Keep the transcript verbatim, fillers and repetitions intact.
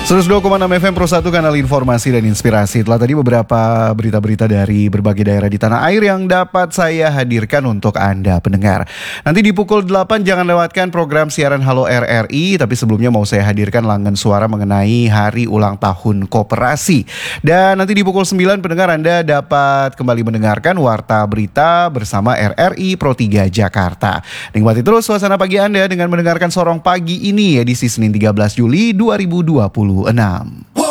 seratus dua koma enam F M Pro satu, kanal informasi dan inspirasi. Telah tadi beberapa berita-berita dari berbagai daerah di tanah air yang dapat saya hadirkan untuk Anda pendengar. Nanti di pukul delapan jangan lewatkan program siaran Halo R R I. Tapi sebelumnya mau saya hadirkan langen suara mengenai hari ulang tahun koperasi. Dan nanti di pukul sembilan pendengar Anda dapat kembali mendengarkan Warta Berita bersama R R I Pro tiga Jakarta. Nikmati terus suasana pagi Anda dengan mendengarkan Sorong Pagi ini edisi Senin tiga belas Juli dua ribu dua puluh enam.